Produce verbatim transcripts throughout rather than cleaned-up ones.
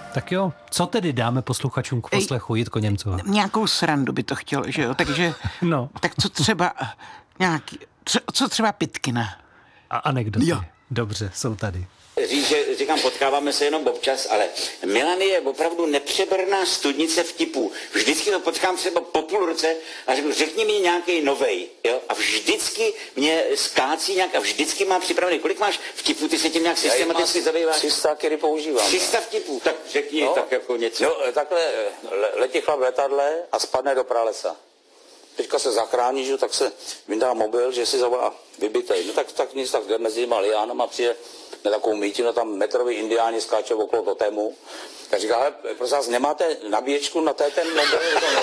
Tak jo, co tedy dáme posluchačům k poslechu Jitko Němcová? Nějakou srandu by to chtělo, že jo, takže no. Tak co třeba nějaký, co třeba Pitkina? A anekdoty. Jo. Dobře, jsou tady. Říct, že říkám, potkáváme se jenom občas, ale Milan je opravdu nepřeberná studnice vtipů. Vždycky to potkám třeba po půl roce a řeknu, řekni mi nějaký novej, jo? A vždycky mě skácí nějak a vždycky mám připravený. Kolik máš vtipů, ty se tím nějak systematicky zabýváš? tři sta, který používám. tři sta vtipů, tak řekni no, tak jako něco. No, takhle letí chlap v letadle a spadne do pralesa. Teďka se zachrání, že, tak se vyndá mobil, že si zavolá vybitej. No tak, tak nic, tak jde mezi těma liánama, přijde na takovou mítinu, tam metrový indiáni skáče okolo totému. Tak říká, ale prosím vás, nemáte nabíječku na té ten mobil?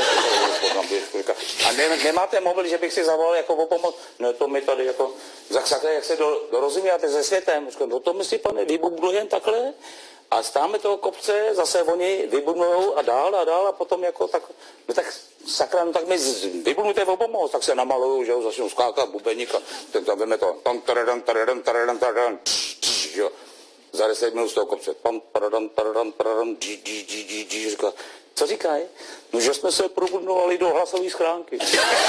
A ne, nemáte mobil, že bych si zavolal jako o pomoc? No to mi tady jako, zaksakle, jak se do, dorozumíte se světem. Říkám, no to myslí, pane, vybublujem takhle? A stáme toho kopce, zase oni vybudnujou a dál a dál a potom jako tak, no tak sakra, no tak mi vybudnujte o pomoc, tak se namalujou, že jo, začnou skákat bubeník a ten tam veme to, tam taradan, taradan, taradan, taradan, jo, za deset minut z toho kopce, tam taradan, taradan, taradan, dži, dži, dži, dži, dži, říká, co říkají? No, že jsme se probudnovali do hlasové schránky.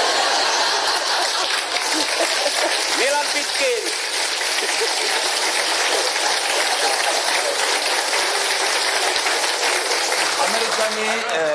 Milan Pitkin! Američani eh,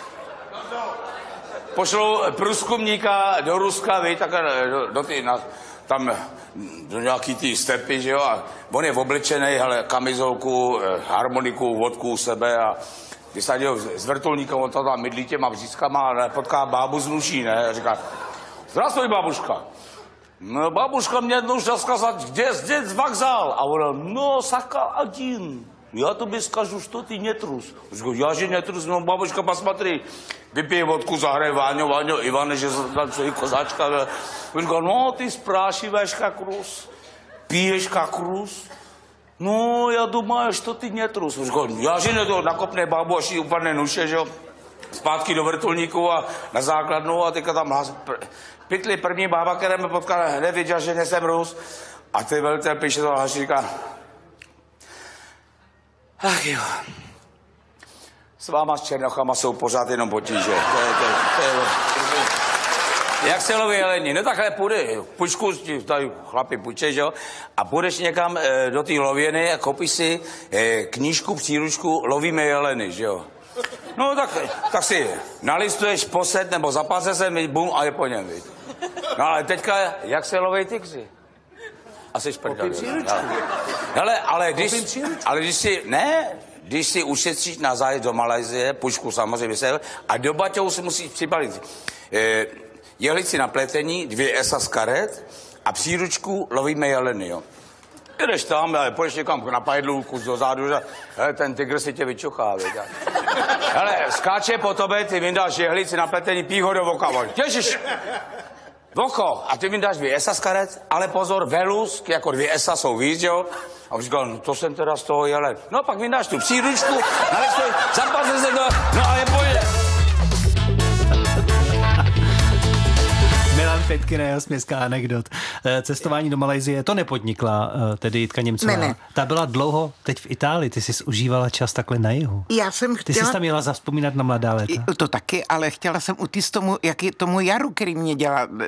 pošlou průzkumníka do Ruska, víš, tak do, do ty, na, tam do nějaký ty stepy, že jo, a on je oblečený, hele, kamizolku, eh, harmoniku, vodku u sebe a vysadil z vrtulníka, on to tam mydlí těma vřízkama a potká bábu z Nuší, ne, a říká, zdravstvuj, babuška. No, babuška mě jednou chtěla zkazat, kde zde vokzál? A ona, no, saka один. Я тебе скажу, что ты не трус. Я же не трус, но бабушка, посмотри. Выпей водку, заграй Ваню, Ваню, Ивана же танцует козачка. Он говорит, ну ты спрашиваешь как рус, пьешь как рус. Ну, я думаю, что ты не трус. Он говорит, я же не трус, nakopne babuši úplně nuše, že jo. Zpátky do vrtulníku a na základnu a teďka tam hlas... Pytli první bába, která mě potkala, hned věděl, že nejsem Rus. A ty velitel píše to a říká, ach jo, s váma s černochama jsou pořád jenom potíže. To je, to je, to je, to je, jak se loví jelení? No takhle půjde, pučku, tady chlapi půjče, že jo? A půjdeš někam e, do té lověny a koupíš si e, knížku, příručku, lovíme jeleny, že jo? No tak, tak si nalistuješ posed nebo zapáse se, bum, a je po něm, víc. No ale teďka, jak se loví tygři? Asi šprdel. Hele, ale když, ale když si, ne, když si ušetříš na zájezd do Malajzie, pušku samozřejmě se, a do baťohu si musíš přibalit eh, jehlici na pletení, dvě esa z karet a příručku lovíme jeleny, jo. Jdeš tam, ale půjdeš někam na pajdlu, kus dozadu, že hele, ten tygr si tě vyčuchá, vědět. Hele, skáče po tobě, ty vyndáš jehlici na pletení, pí ho do voka, těžíš. Voko, a ty mi dáš dvě esa z karet, ale pozor, velus, jako dvě esa jsou víc, jo? A on říkal, no to jsem teda z toho jelen. No pak mi dáš tu příručku, nalistoj, zapáze se to, no a je pojde. Milan Pitkin, jeho směská anekdot. Cestování do Malajzie, to nepodnikla tedy Jitka Němcová. Ne, ne. Ta byla dlouho teď v Itálii, ty jsi užívala čas takhle na jihu. Já jsem chtěla... Ty jsi tam měla zavzpomínat na mladá léta. To taky, ale chtěla jsem utíct tomu, jak je tomu jaru, který mě dělá